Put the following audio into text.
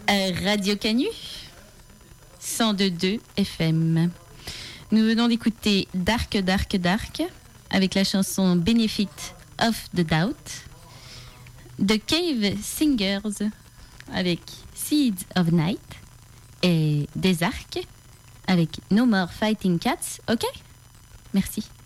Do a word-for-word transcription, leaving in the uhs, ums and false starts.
Euh, Radio Canu, cent deux virgule deux F M. Nous venons d'écouter Dark, Dark, Dark avec la chanson Benefit of the Doubt. The Cave Singers avec Seeds of Night. Et Des Arcs avec No More Fighting Cats. Ok ? Merci.